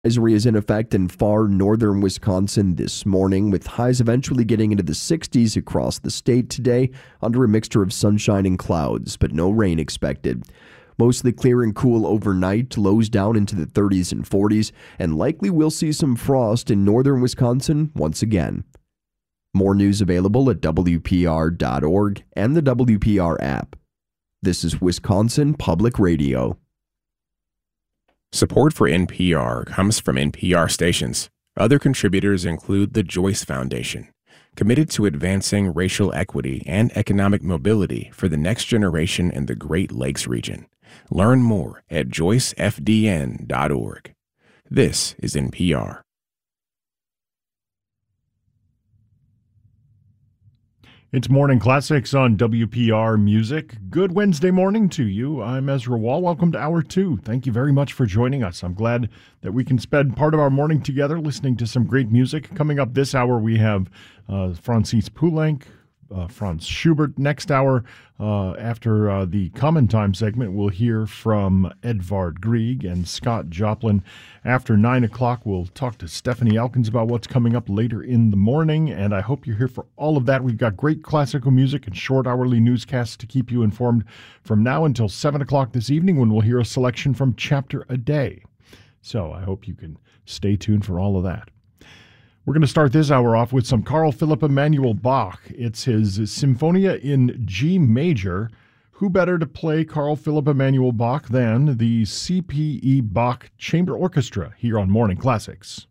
Advisory is in effect in far northern Wisconsin this morning, with highs eventually getting into the 60s across the state today under a mixture of sunshine and clouds, but no rain expected. Mostly clear and cool overnight, lows down into the 30s and 40s, and likely we'll see some frost in northern Wisconsin once again. More news available at WPR.org and the WPR app. This is Wisconsin Public Radio. Support for NPR comes from NPR stations. Other contributors include the Joyce Foundation, committed to advancing racial equity and economic mobility for the next generation in the Great Lakes region. Learn more at joycefdn.org. This is NPR. It's Morning Classics on WPR Music. Good Wednesday morning to you. I'm Ezra Wall. Welcome to Hour 2. Thank you very much for joining us. I'm glad that we can spend part of our morning together listening to some great music. Coming up this hour, we have Francis Poulenc, Franz Schubert. Next hour, after the Common Time segment, we'll hear from Edvard Grieg and Scott Joplin. After 9 o'clock, we'll talk to Stephanie Elkins about what's coming up later in the morning, and I hope you're here for all of that. We've got great classical music and short hourly newscasts to keep you informed from now until 7 o'clock this evening, when we'll hear a selection from Chapter a Day. So I hope you can stay tuned for all of that. We're going to start this hour off with some Carl Philipp Emanuel Bach. It's his Symphonia in G major. Who better to play Carl Philipp Emanuel Bach than the C.P.E. Bach Chamber Orchestra here on Morning Classics?